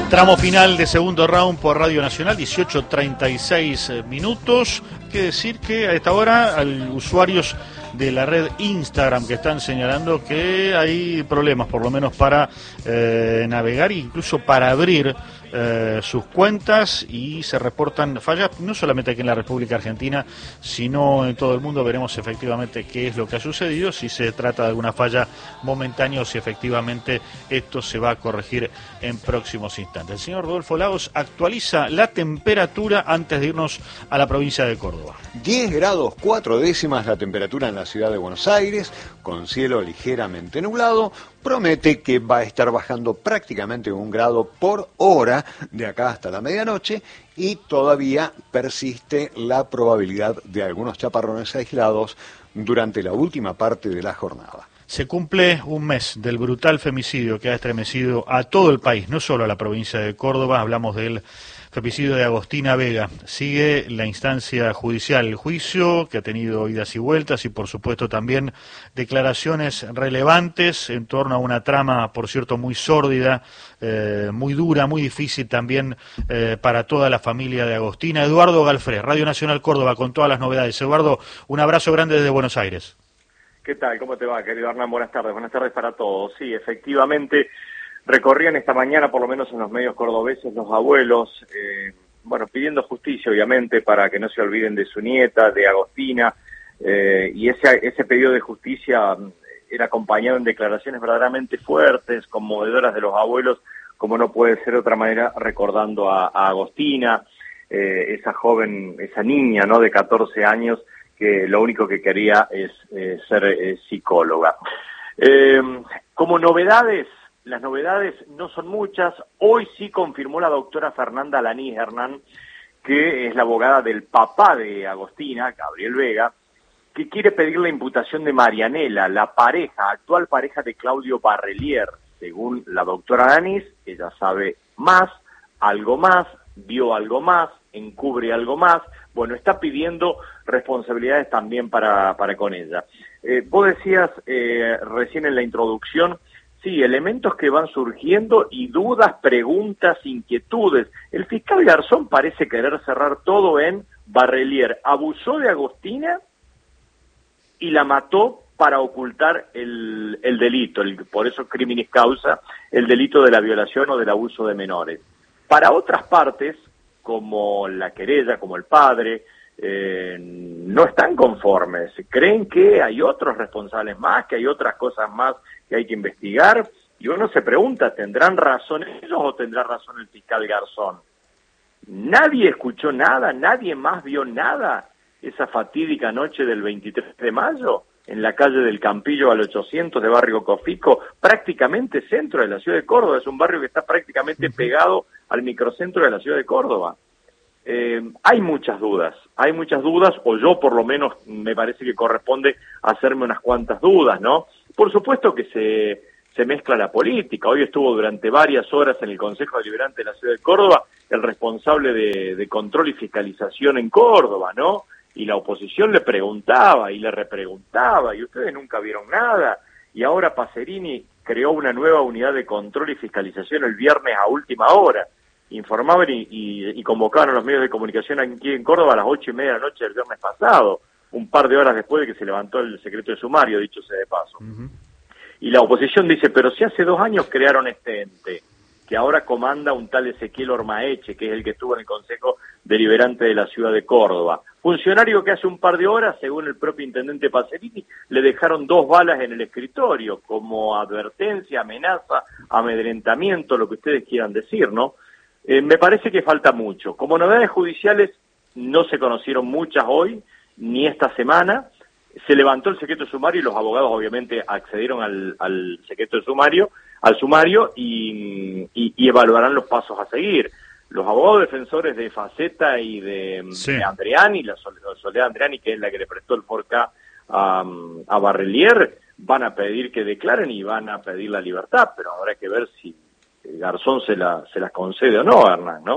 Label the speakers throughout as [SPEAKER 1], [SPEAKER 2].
[SPEAKER 1] Tramo final de segundo round por Radio Nacional, 18:36 minutos. Hay que decir que a esta hora hay usuarios de la red Instagram que están señalando que hay problemas, por lo menos para navegar e incluso para abrir sus cuentas, y se reportan fallas no solamente aquí en la República Argentina, sino en todo el mundo. Veremos efectivamente qué es lo que ha sucedido, si se trata de alguna falla momentánea o si efectivamente esto se va a corregir en próximos instantes. El señor Rodolfo Lagos actualiza la temperatura antes de irnos a la provincia de Córdoba.
[SPEAKER 2] 10 grados 4 décimas la temperatura en la ciudad de Buenos Aires, con cielo ligeramente nublado. Promete que va a estar bajando prácticamente 1 grado por hora de acá hasta la medianoche, y todavía persiste la probabilidad de algunos chaparrones aislados durante la última parte de la jornada.
[SPEAKER 1] Se cumple un mes del brutal femicidio que ha estremecido a todo el país, no solo a la provincia de Córdoba. Hablamos del femicidio de Agostina Vega. Sigue la instancia judicial, el juicio que ha tenido idas y vueltas, y por supuesto también declaraciones relevantes en torno a una trama, por cierto, muy sórdida, muy dura, muy difícil también para toda la familia de Agostina. Eduardo Galfré, Radio Nacional Córdoba, con todas las novedades. Eduardo, un abrazo grande desde Buenos Aires.
[SPEAKER 3] ¿Qué tal? ¿Cómo te va, querido Hernán? Buenas tardes para todos. Sí, efectivamente, recorrían esta mañana, por lo menos en los medios cordobeses, los abuelos, pidiendo justicia, obviamente, para que no se olviden de su nieta, de Agostina, y ese pedido de justicia era acompañado en declaraciones verdaderamente fuertes, conmovedoras de los abuelos, como no puede ser de otra manera, recordando a Agostina, esa joven, esa niña, ¿no?, de 14 años, que lo único que quería es ser psicóloga. Como novedades, las novedades no son muchas. Hoy sí confirmó la doctora Fernanda Lanís, Hernán, que es la abogada del papá de Agostina, Gabriel Vega, que quiere pedir la imputación de Marianela, la actual pareja de Claudio Barrelier. Según la doctora Lanís, ella sabe más, algo más, vio algo más, encubre algo más. Bueno, está pidiendo responsabilidades también para con ella. Vos decías recién en la introducción, sí, elementos que van surgiendo y dudas, preguntas, inquietudes. El fiscal Garzón parece querer cerrar todo en Barrelier abusó de Agostina y la mató para ocultar el delito, por eso criminis causa, el delito de la violación o del abuso de menores. Para otras partes, como la querella, como el padre, no están conformes, creen que hay otros responsables más, que hay otras cosas más que hay que investigar, y uno se pregunta, ¿tendrán razón ellos o tendrá razón el fiscal Garzón? Nadie escuchó nada, nadie más vio nada esa fatídica noche del 23 de mayo, en la calle del Campillo al 800 de Barrio Cofico, prácticamente centro de la ciudad de Córdoba. Es un barrio que está prácticamente pegado al microcentro de la ciudad de Córdoba. Hay muchas dudas, o yo por lo menos me parece que corresponde hacerme unas cuantas dudas, ¿no? Por supuesto que se mezcla la política. Hoy estuvo durante varias horas en el Consejo Deliberante de la ciudad de Córdoba el responsable de control y fiscalización en Córdoba, ¿no? Y la oposición le preguntaba y le repreguntaba, y ustedes nunca vieron nada. Y ahora Pacerini creó una nueva unidad de control y fiscalización el viernes a última hora. Informaban y convocaron a los medios de comunicación aquí en Córdoba a las 8:30 de la noche del viernes pasado, un par de horas después de que se levantó el secreto de sumario, dicho sea de paso. Y la oposición dice, pero si hace 2 años crearon este ente, que ahora comanda un tal Ezequiel Ormaeche, que es el que estuvo en el Consejo Deliberante de la ciudad de Córdoba. Funcionario que hace un par de horas, según el propio intendente Pacerini, le dejaron 2 balas en el escritorio, como advertencia, amenaza, amedrentamiento, lo que ustedes quieran decir, ¿no? Me parece que falta mucho. Como novedades judiciales no se conocieron muchas hoy, ni esta semana. Se levantó el secreto de sumario y los abogados obviamente accedieron al secreto de sumario, al sumario y evaluarán los pasos a seguir. Los abogados defensores de Faceta y de Andreani, la Soledad Andreani, que es la que le prestó el Forca a Barrelier, van a pedir que declaren y van a pedir la libertad, pero habrá que ver si Garzón se las concede o no, Hernán, ¿no?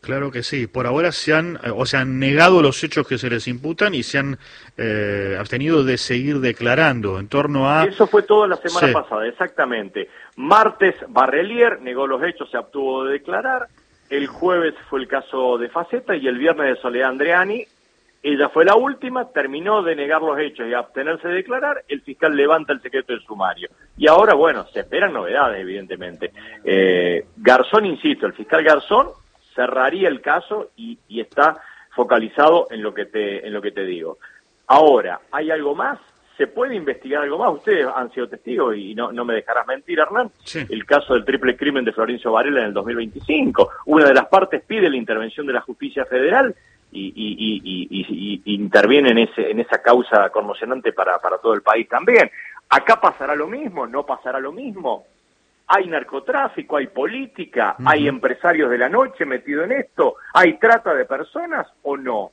[SPEAKER 1] Claro que sí. Por ahora se han negado los hechos que se les imputan y se han abstenido de seguir declarando en torno a...
[SPEAKER 3] Eso fue todo la semana pasada, exactamente. Martes, Barrelier negó los hechos, se abstuvo de declarar. El jueves fue el caso de Faceta y el viernes de Soledad Andreani. Ella fue la última, terminó de negar los hechos y abstenerse de declarar, el fiscal levanta el secreto del sumario. Y ahora, bueno, se esperan novedades, evidentemente. Garzón, insisto, el fiscal Garzón cerraría el caso y está focalizado en lo que te digo. Ahora, ¿hay algo más? ¿Se puede investigar algo más? Ustedes han sido testigos y no me dejarás mentir, Hernán.
[SPEAKER 1] Sí.
[SPEAKER 3] El caso del triple crimen de Florencio Varela en el 2025. Una de las partes pide la intervención de la justicia federal y interviene en esa causa conmocionante para todo el país también. ¿Acá pasará lo mismo? ¿No pasará lo mismo? ¿Hay narcotráfico? ¿Hay política? ¿Hay empresarios de la noche metidos en esto? ¿Hay trata de personas o no?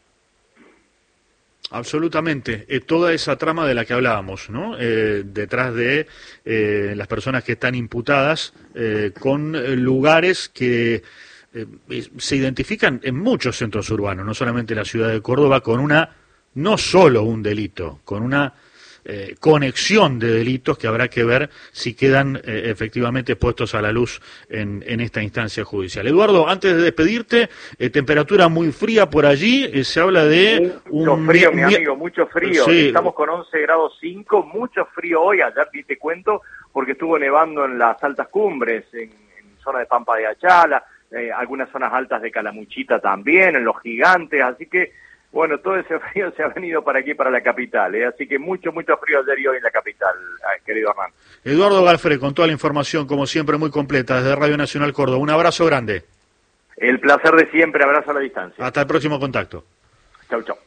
[SPEAKER 1] Absolutamente, toda esa trama de la que hablábamos, ¿no? Detrás de las personas que están imputadas con lugares que se identifican en muchos centros urbanos, no solamente en la ciudad de Córdoba, con no solo un delito, con una conexión de delitos que habrá que ver si quedan efectivamente puestos a la luz en esta instancia judicial. Eduardo, antes de despedirte, temperatura muy fría por allí, se habla de
[SPEAKER 3] mucho frío, mi amigo, mucho frío. Sí. Estamos con 11 grados 5, mucho frío hoy, ayer ni te cuento, porque estuvo nevando en las altas cumbres, en zona de Pampa de Achala, algunas zonas altas de Calamuchita también, en Los Gigantes, así que bueno, todo ese frío se ha venido para aquí, para la capital, así que mucho frío ayer y hoy en la capital, querido Hernán.
[SPEAKER 1] Eduardo Galfre, con toda la información, como siempre, muy completa, desde Radio Nacional Córdoba. Un abrazo grande.
[SPEAKER 3] El placer de siempre, abrazo a la distancia.
[SPEAKER 1] Hasta el próximo contacto.
[SPEAKER 3] Chau, chau.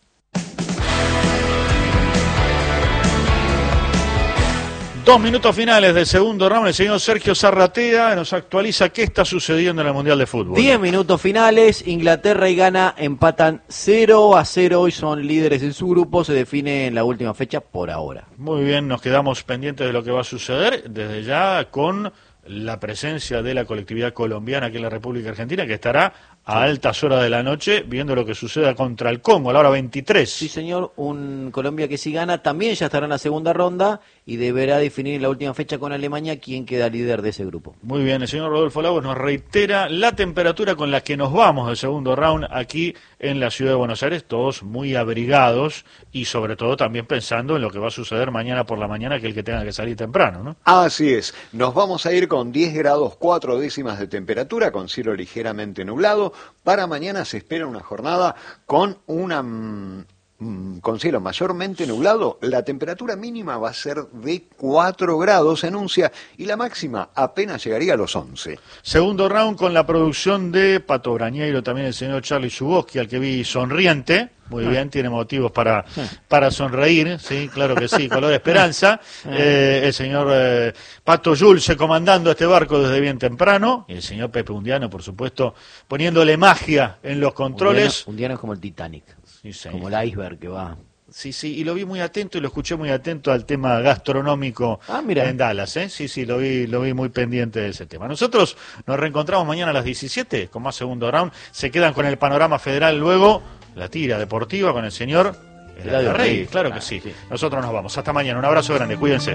[SPEAKER 1] 2 minutos finales del segundo round. El señor Sergio Zarratea nos actualiza qué está sucediendo en el Mundial de Fútbol.
[SPEAKER 4] 10 minutos finales. Inglaterra y Ghana empatan 0-0. Hoy son líderes en su grupo. Se define en la última fecha por ahora.
[SPEAKER 1] Muy bien, nos quedamos pendientes de lo que va a suceder desde ya con la presencia de la colectividad colombiana aquí en la República Argentina, que estará a altas horas de la noche viendo lo que suceda contra el Congo a la hora 23.
[SPEAKER 4] Sí, señor, un Colombia que si gana también ya estará en la segunda ronda y deberá definir en la última fecha con Alemania quién queda líder de ese grupo.
[SPEAKER 1] Muy bien, el señor Rodolfo Lagos nos reitera la temperatura con la que nos vamos del segundo round aquí en la ciudad de Buenos Aires, todos muy abrigados y sobre todo también pensando en lo que va a suceder mañana por la mañana, que el que tenga que salir temprano, ¿no?
[SPEAKER 2] Así es, nos vamos a ir con 10 grados 4 décimas de temperatura, con cielo ligeramente nublado. Para mañana se espera una jornada con con cielo mayormente nublado. La temperatura mínima va a ser de 4 grados, se anuncia, y la máxima apenas llegaría a los 11.
[SPEAKER 1] Segundo round con la producción de Pato Brañeiro, también el señor Charlie Suboski, al que vi sonriente. Muy bien, tiene motivos para sonreír, sí, claro que sí, color esperanza. El señor Pato Yulce comandando este barco desde bien temprano. Y el señor Pepe Undiano, por supuesto, poniéndole magia en los controles.
[SPEAKER 4] Undiano es como el Titanic, sí, como el iceberg que va.
[SPEAKER 1] Sí, y lo vi muy atento y lo escuché muy atento al tema gastronómico en Dallas, ¿eh? Sí, lo vi muy pendiente de ese tema. Nosotros nos reencontramos mañana a las 17 con más segundo round. Se quedan con el panorama federal luego. La tira deportiva con el señor Eladio Rey, claro que sí. Nosotros nos vamos. Hasta mañana. Un abrazo grande. Cuídense.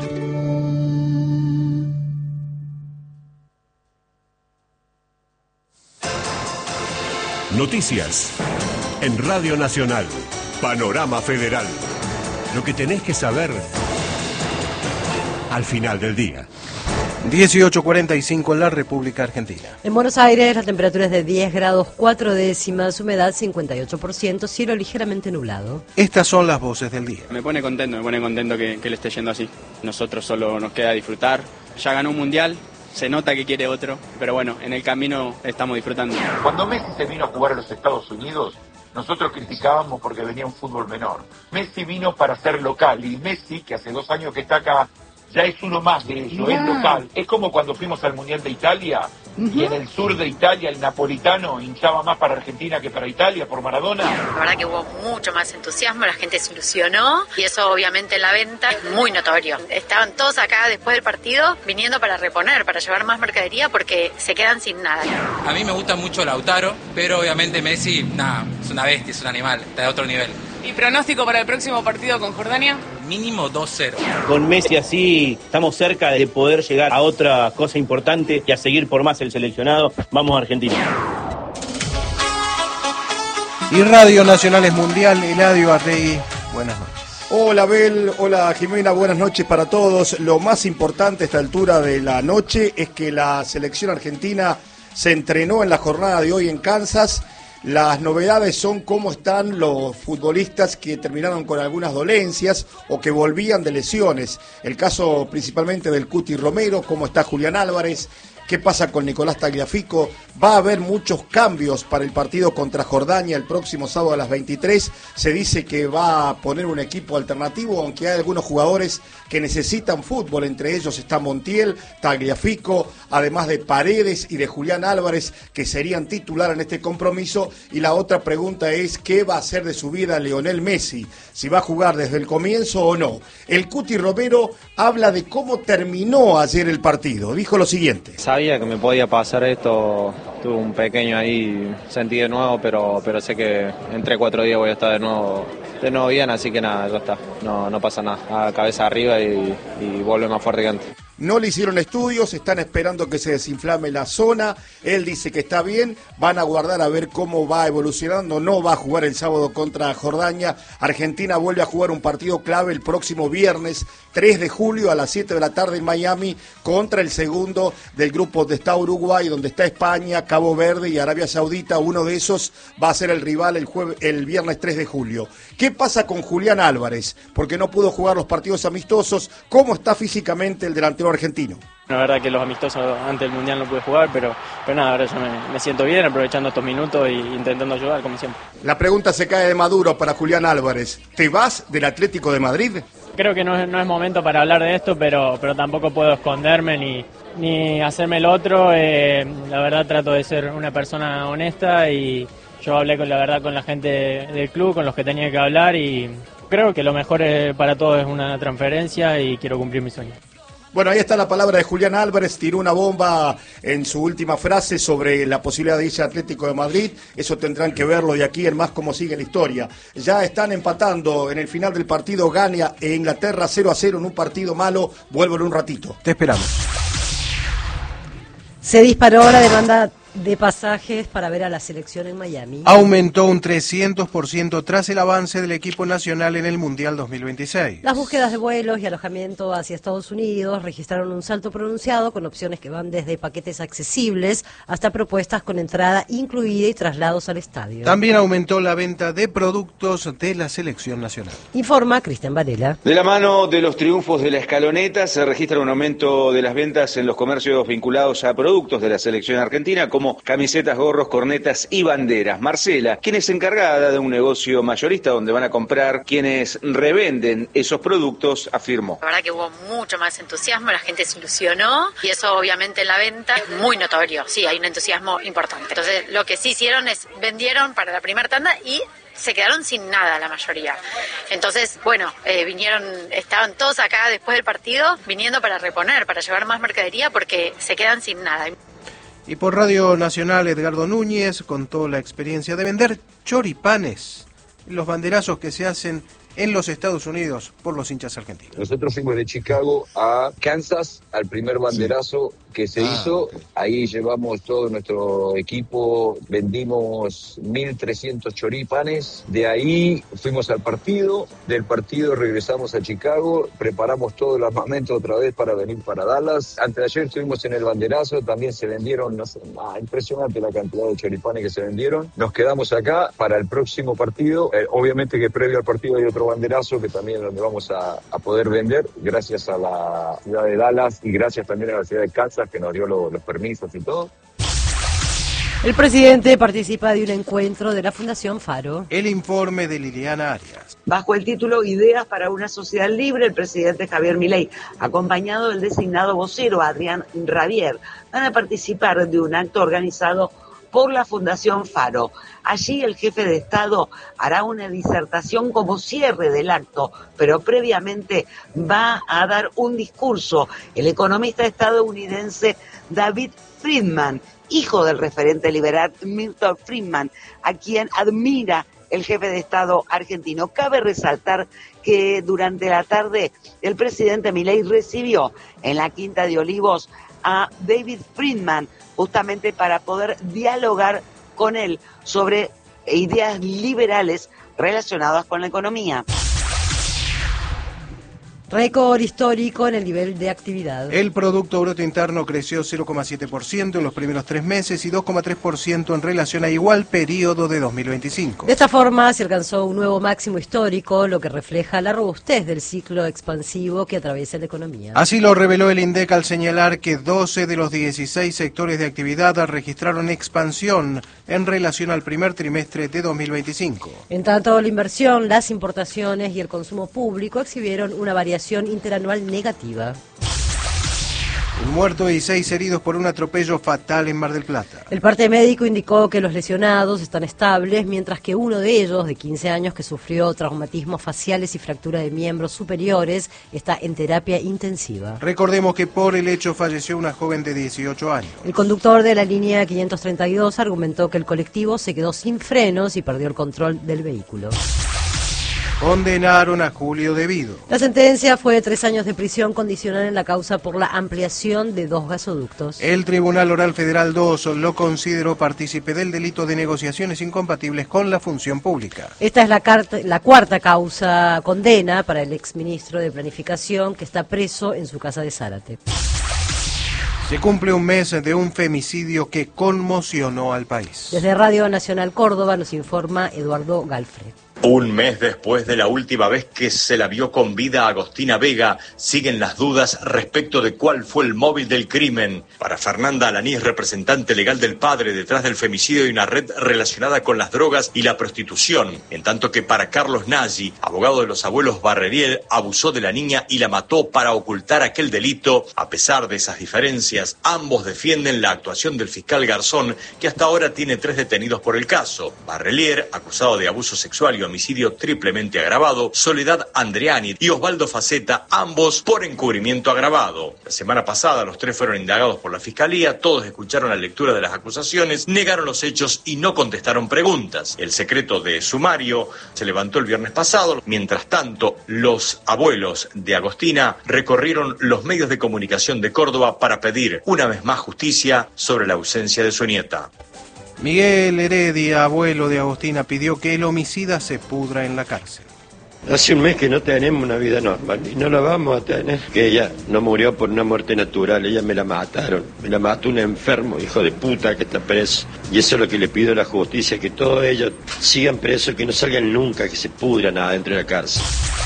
[SPEAKER 5] Noticias en Radio Nacional. Panorama Federal. Lo que tenés que saber al final del día.
[SPEAKER 6] 18:45 en la República Argentina.
[SPEAKER 7] En Buenos Aires la temperatura es de 10 grados 4 décimas, humedad 58%, cielo ligeramente nublado.
[SPEAKER 6] Estas son las voces del día.
[SPEAKER 8] Me pone contento que le esté yendo así. Nosotros solo nos queda disfrutar. Ya ganó un mundial, se nota que quiere otro, pero bueno, en el camino estamos disfrutando.
[SPEAKER 9] Cuando Messi se vino a jugar a los Estados Unidos, nosotros criticábamos porque venía un fútbol menor. Messi vino para ser local y Messi, que hace 2 años que está acá, ya es uno más de eso, es local. Es como cuando fuimos al Mundial de Italia Y en el sur de Italia el napolitano hinchaba más para Argentina que para Italia por Maradona.
[SPEAKER 10] La verdad que hubo mucho más entusiasmo, la gente se ilusionó y eso obviamente en la venta es muy notorio. Estaban todos acá después del partido viniendo para reponer, para llevar más mercadería porque se quedan sin nada.
[SPEAKER 11] A mí me gusta mucho Lautaro, pero obviamente Messi, nada, es una bestia, es un animal, está de otro nivel.
[SPEAKER 12] ¿Y pronóstico para el próximo partido con Jordania?
[SPEAKER 11] Mínimo 2-0.
[SPEAKER 13] Con Messi así estamos cerca de poder llegar a otra cosa importante y a seguir por más el seleccionado. Vamos a Argentina.
[SPEAKER 6] Y Radio Nacional es Mundial, Eladio Arregui, buenas noches.
[SPEAKER 14] Hola Abel, hola Jimena, buenas noches para todos. Lo más importante a esta altura de la noche es que la selección argentina se entrenó en la jornada de hoy en Kansas. Las novedades son cómo están los futbolistas que terminaron con algunas dolencias o que volvían de lesiones. El caso principalmente del Cuti Romero, cómo está Julián Álvarez, qué pasa con Nicolás Tagliafico. Va a haber muchos cambios para el partido contra Jordania el próximo sábado a las 23. Se dice que va a poner un equipo alternativo, aunque hay algunos jugadores que necesitan fútbol. Entre ellos está Montiel, Tagliafico, además de Paredes y de Julián Álvarez, que serían titular en este compromiso. Y la otra pregunta es, ¿qué va a hacer de su vida Lionel Messi? Si va a jugar desde el comienzo o no. El Cuti Romero habla de cómo terminó ayer el partido. Dijo lo siguiente.
[SPEAKER 15] Sabía que me podía pasar esto, tuve un pequeño ahí sentido nuevo, pero sé que en 3-4 días voy a estar de nuevo bien, así que nada, ya está, no pasa nada, a cabeza arriba y vuelve más fuerte que antes.
[SPEAKER 14] No le hicieron estudios, están esperando que se desinflame la zona, él dice que está bien, van a guardar a ver cómo va evolucionando, no va a jugar el sábado contra Jordania. Argentina vuelve a jugar un partido clave el próximo viernes 3 de julio a las 7 de la tarde en Miami contra el segundo del grupo donde está Uruguay, donde está España, Cabo Verde y Arabia Saudita. Uno de esos va a ser el rival el viernes 3 de julio. ¿Qué pasa con Julián Álvarez? Porque no pudo jugar los partidos amistosos. ¿Cómo está físicamente el delantero argentino?
[SPEAKER 16] La verdad que los amistosos antes del Mundial no pude jugar, pero nada, ahora yo me siento bien aprovechando estos minutos e intentando ayudar como siempre.
[SPEAKER 14] La pregunta se cae de Maduro para Julián Álvarez. ¿Te vas del Atlético de Madrid?
[SPEAKER 16] Creo que no es momento para hablar de esto, pero tampoco puedo esconderme ni hacerme el otro. La verdad trato de ser una persona honesta y yo hablé con la gente del club, con los que tenía que hablar y creo que lo mejor para todos es una transferencia y quiero cumplir mi sueño.
[SPEAKER 14] Bueno, ahí está la palabra de Julián Álvarez, tiró una bomba en su última frase sobre la posibilidad de irse al Atlético de Madrid. Eso tendrán que verlo de aquí en más cómo sigue la historia. Ya están empatando en el final del partido Ghana e Inglaterra 0-0 en un partido malo. Vuelvo en un ratito.
[SPEAKER 6] Te esperamos.
[SPEAKER 7] Se disparó la demanda de pasajes para ver a la selección en Miami.
[SPEAKER 6] Aumentó un 300% tras el avance del equipo nacional en el Mundial 2026.
[SPEAKER 7] Las búsquedas de vuelos y alojamiento hacia Estados Unidos registraron un salto pronunciado con opciones que van desde paquetes accesibles hasta propuestas con entrada incluida y traslados al estadio.
[SPEAKER 6] También aumentó la venta de productos de la selección nacional.
[SPEAKER 7] Informa Cristian Varela.
[SPEAKER 17] De la mano de los triunfos de la escaloneta se registra un aumento de las ventas en los comercios vinculados a productos de la selección argentina, como camisetas, gorros, cornetas y banderas. Marcela, quien es encargada de un negocio mayorista donde van a comprar quienes revenden esos productos, afirmó.
[SPEAKER 10] La verdad que hubo mucho más entusiasmo, la gente se ilusionó y eso obviamente en la venta es muy notorio. Sí, hay un entusiasmo importante. Entonces lo que sí hicieron es vendieron para la primera tanda y se quedaron sin nada la mayoría. Entonces, bueno, estaban todos acá después del partido viniendo para reponer, para llevar más mercadería porque se quedan sin nada.
[SPEAKER 6] Y por Radio Nacional, Edgardo Núñez contó la experiencia de vender choripanes, los banderazos que se hacen en los Estados Unidos por los hinchas argentinos.
[SPEAKER 18] Nosotros fuimos de Chicago a Kansas al primer banderazo que se hizo. Ahí llevamos todo nuestro equipo, vendimos 1.300 choripanes. De ahí fuimos al partido, del partido regresamos a Chicago, preparamos todo el armamento otra vez para venir para Dallas. Antes de ayer estuvimos en el banderazo, también se vendieron, no sé, impresionante la cantidad de choripanes que se vendieron. Nos quedamos acá para el próximo partido. Obviamente que previo al partido hay otro banderazo que también es donde vamos a poder vender, gracias a la ciudad de Dallas y gracias también a la ciudad de Kansas que nos dio los permisos y todo.
[SPEAKER 7] El presidente participa de un encuentro de la Fundación Faro.
[SPEAKER 6] El informe de Liliana Arias.
[SPEAKER 19] Bajo el título Ideas para una sociedad libre, el presidente Javier Milei, acompañado del designado vocero Adrián Rabier, van a participar de un acto organizado por la Fundación Faro. Allí el jefe de Estado hará una disertación como cierre del acto, pero previamente va a dar un discurso el economista estadounidense David Friedman, hijo del referente liberal Milton Friedman, a quien admira el jefe de Estado argentino. Cabe resaltar que durante la tarde el presidente Milei recibió en la Quinta de Olivos a David Friedman, justamente para poder dialogar con él sobre ideas liberales relacionadas con la economía.
[SPEAKER 7] Récord histórico en el nivel de actividad.
[SPEAKER 6] El Producto Bruto Interno creció 0,7% en los primeros 3 meses y 2,3% en relación a igual periodo de 2025.
[SPEAKER 7] De esta forma se alcanzó un nuevo máximo histórico, lo que refleja la robustez del ciclo expansivo que atraviesa la economía.
[SPEAKER 6] Así lo reveló el INDEC al señalar que 12 de los 16 sectores de actividad registraron expansión en relación al primer trimestre de 2025.
[SPEAKER 7] En tanto, la inversión, las importaciones y el consumo público exhibieron una variación interanual negativa.
[SPEAKER 6] Un muerto y 6 heridos por un atropello fatal en Mar del Plata.
[SPEAKER 7] El parte médico indicó que los lesionados están estables, mientras que uno de ellos, de 15 años, que sufrió traumatismos faciales y fractura de miembros superiores, está en terapia intensiva.
[SPEAKER 6] Recordemos que por el hecho falleció una joven de 18 años.
[SPEAKER 7] El conductor de la línea 532 argumentó que el colectivo se quedó sin frenos y perdió el control del vehículo.
[SPEAKER 6] Condenaron a Julio Devido.
[SPEAKER 7] La sentencia fue de 3 años de prisión condicional en la causa por la ampliación de 2 gasoductos.
[SPEAKER 6] El Tribunal Oral Federal 2 lo consideró partícipe del delito de negociaciones incompatibles con la función pública.
[SPEAKER 7] Esta es la cuarta causa condena para el exministro de Planificación, que está preso en su casa de Zárate.
[SPEAKER 6] Se cumple un mes de un femicidio que conmocionó al país.
[SPEAKER 7] Desde Radio Nacional Córdoba nos informa Eduardo Galfre.
[SPEAKER 20] Un mes después de la última vez que se la vio con vida a Agostina Vega, siguen las dudas respecto de cuál fue el móvil del crimen. Para Fernanda Alanís, representante legal del padre detrás del femicidio, hay una red relacionada con las drogas y la prostitución, en tanto que para Carlos Nagy, abogado de los abuelos Barreriel, abusó de la niña y la mató para ocultar aquel delito. A pesar de esas diferencias, ambos defienden la actuación del fiscal Garzón, que hasta ahora tiene 3 detenidos por el caso. Barrelier, acusado de abuso sexual y homicidio triplemente agravado, Soledad Andreani y Osvaldo Faceta, ambos por encubrimiento agravado. La semana pasada los 3 fueron indagados por la Fiscalía, todos escucharon la lectura de las acusaciones, negaron los hechos y no contestaron preguntas. El secreto de sumario se levantó el viernes pasado. Mientras tanto, los abuelos de Agostina recorrieron los medios de comunicación de Córdoba para pedir una vez más justicia sobre la ausencia de su nieta.
[SPEAKER 6] Miguel Heredia, abuelo de Agostina, pidió que el homicida se pudra en la cárcel.
[SPEAKER 21] Hace un mes que no tenemos una vida normal y no la vamos a tener. Que ella no murió por una muerte natural, ella me la mataron. Me la mató un enfermo, hijo de puta, que está preso. Y eso es lo que le pido a la justicia, que todos ellos sigan presos, que no salgan nunca, que se pudran adentro de la cárcel.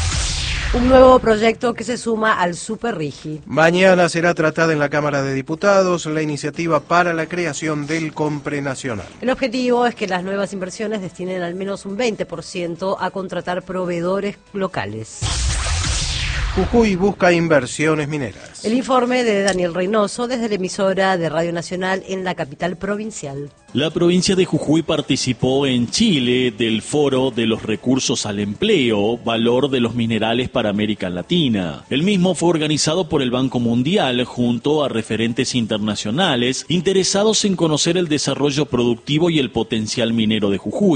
[SPEAKER 7] Un nuevo proyecto que se suma al Super Rigi.
[SPEAKER 6] Mañana será tratada en la Cámara de Diputados la iniciativa para la creación del Compre Nacional.
[SPEAKER 7] El objetivo es que las nuevas inversiones destinen al menos un 20% a contratar proveedores locales.
[SPEAKER 6] Jujuy busca inversiones mineras.
[SPEAKER 7] El informe de Daniel Reynoso desde la emisora de Radio Nacional en la capital provincial.
[SPEAKER 22] La provincia de Jujuy participó en Chile del Foro de los Recursos al Empleo, Valor de los Minerales para América Latina. El mismo fue organizado por el Banco Mundial junto a referentes internacionales interesados en conocer el desarrollo productivo y el potencial minero de Jujuy.